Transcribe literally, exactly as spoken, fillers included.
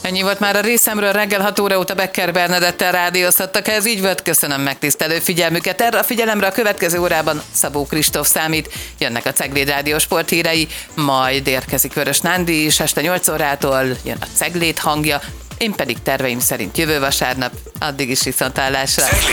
Ennyi volt már a részemről, reggel hat óra óta Becker Bernadettel rádióztattak. Ha ez így volt, köszönöm megtisztelő figyelmüket. Erre a figyelemre a következő órában Szabó Kristóf számít, jönnek a Cegléd Rádió sporthírei, majd érkezik Vörös Nándi is este nyolc órától, jön a Cegléd hangja, én pedig terveim szerint jövő vasárnap, addig is viszontlátásra.